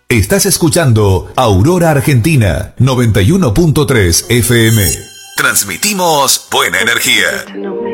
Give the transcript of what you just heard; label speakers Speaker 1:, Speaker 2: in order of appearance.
Speaker 1: Estás escuchando Aurora Argentina 91.3 FM. Transmitimos buena energía.